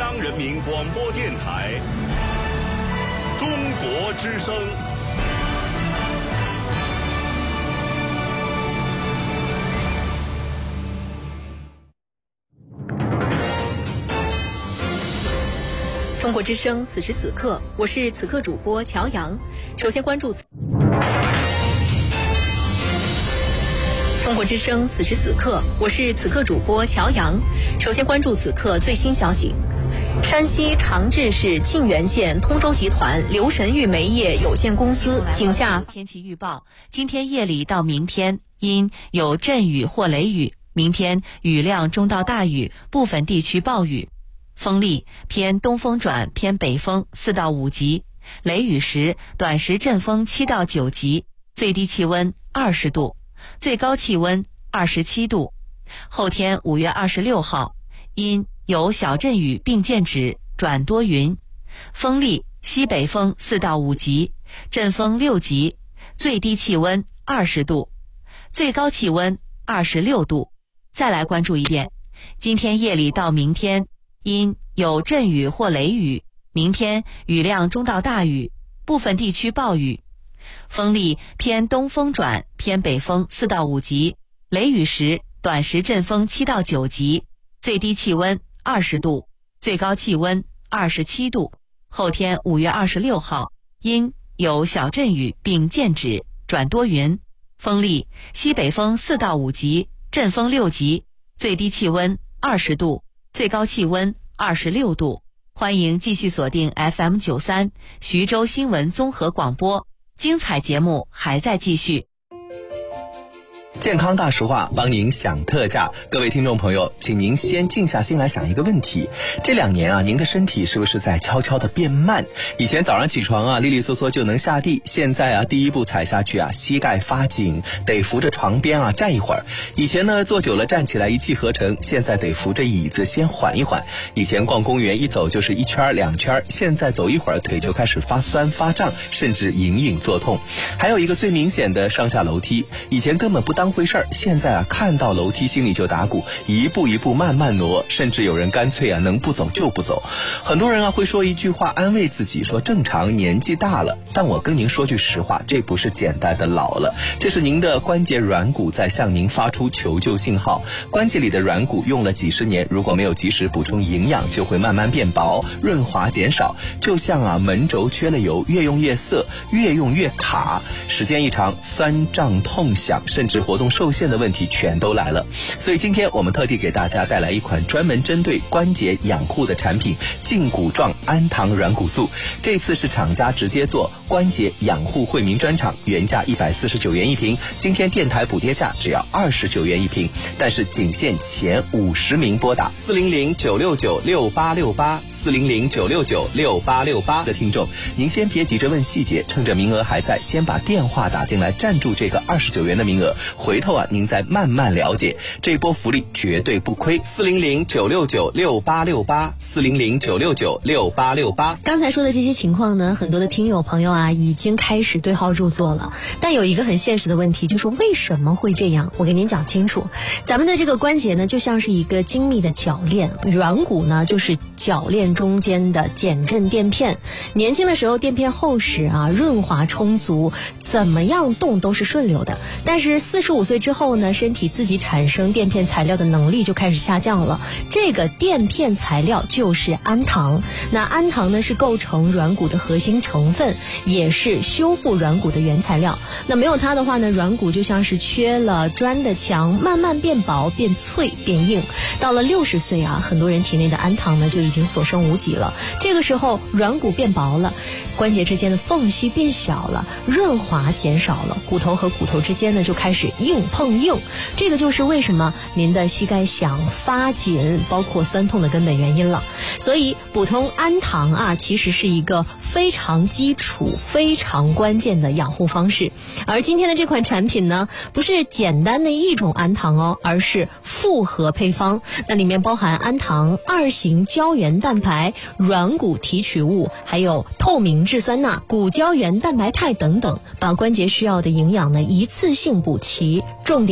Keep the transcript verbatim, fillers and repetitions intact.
央人民广播电台中国之声。 中国之声，此时此刻，我是此刻主播乔阳。首先关注中国之声，此时此刻，我是此刻主播乔阳。首先关注此刻最新消息。山西长治市沁源县通州集团刘神玉煤业有限公司井下天气预报：今天夜里到明天阴有阵雨或雷雨，明天雨量中到大雨，部分地区暴雨。风力偏东风转偏北风四到五级，雷雨时短时阵风七到九级，最低气温二十度，最高气温二十七度。后天五月二十六号，阴有小阵雨并见止，转多云，风力西北风四到五级，阵风六级，最低气温二十度，最高气温二十六度。再来关注一遍，今天夜里到明天阴有阵雨或雷雨，明天雨量中到大雨，部分地区暴雨。风力偏东风转偏北风四到五级，雷雨时短时阵风七到九级，最低气温二十度，最高气温二十七度。后天五月二十六号，阴有小阵雨并见止，转多云，风力西北风四到五级，阵风六级，最低气温二十度，最高气温二十六度。欢迎继续锁定 F M 九三 徐州新闻综合广播，精彩节目还在继续。 健康大实话，帮您享特价。各位听众朋友，请您先静下心来想一个问题：这两年啊，您的身体是不是在悄悄的变慢？以前早上起床啊，利利索索就能下地，现在啊，第一步踩下去啊，膝盖发紧，得扶着床边啊站一会儿。以前呢，坐久了站起来一气呵成，现在得扶着椅子先缓一缓。以前逛公园一走就是一圈两圈，现在走一会儿腿就开始发酸发胀，甚至隐隐作痛。还有一个最明显的上下楼梯，以前根本不当回事儿，现在啊看到楼梯心里就打鼓，一步一步慢慢挪，甚至有人干脆啊能不走就不走。很多人啊会说一句话安慰自己，说正常，年纪大了。但我跟您说句实话，这不是简单的老了，这是您的关节软骨在向您发出求救信号。关节里的软骨用了几十年，如果没有及时补充营养，就会慢慢变薄，润滑减少，就像啊门轴缺了油，越用越涩，越用越卡，时间一长，酸胀痛响，甚至活动受限的问题全都来了。所以今天我们特地给大家带来一款专门针对关节养护的产品——胫骨状氨糖软骨素。这次是厂家直接做关节养护惠民专场，原价一百四十九元一瓶，今天电台补贴价只要二十九元一瓶，但是仅限前五十名拨打四零零九六九六八六八四零零九六九六八六八的听众，您先别急着问细节，趁着名额还在，先把电话打进来，占住这个二十九元的名额，回头啊您再慢慢了解，这波福利绝对不亏。四零零九六九六八六八四零零九六九六八六八。 刚才说的这些情况呢，很多的听友朋友啊已经开始对号入座了，但有一个很现实的问题，就是为什么会这样？我给您讲清楚。咱们的这个关节呢，就像是一个精密的铰链，软骨呢就是铰链中间的减震垫片。年轻的时候垫片厚实啊，润滑充足，怎么样动都是顺溜的。但是四十五岁之后呢，身体自己产生垫片材料的能力就开始下降了。这个垫片材料就是氨糖。那氨糖呢是构成软骨的核心成分，也是修复软骨的原材料。那没有它的话呢，软骨就像是缺了砖的墙，慢慢变薄、变脆、变硬。到了六十岁啊，很多人体内的氨糖呢就已经所剩无几了。这个时候软骨变薄了，关节之间的缝隙变小了，润滑减少了，骨头和骨头之间呢就开始硬碰硬。这个就是为什么您的膝盖响、发紧，包括酸痛的根本原因了。所以补充氨糖啊，其实是一个非常基础、非常关键的养护方式。而今天的这款产品呢，不是简单的一种氨糖哦，而是复合配方。那里面包含氨糖、二型胶原蛋白、软骨提取物，还有透明质酸钠、骨胶原蛋白肽等等，把关节需要的营养呢一次性补齐。重点